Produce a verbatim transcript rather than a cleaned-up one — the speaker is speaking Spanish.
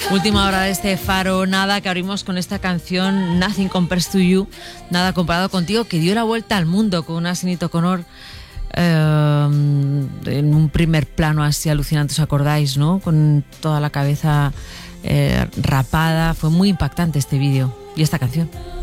Última hora de este Faro Nada, que abrimos con esta canción Nothing Compares to You, Nada comparado contigo, que dio la vuelta al mundo con una Sinéad O'Connor eh, en un primer plano así alucinante, ¿os acordáis, no? Con toda la cabeza eh, rapada. Fue muy impactante este vídeo y esta canción.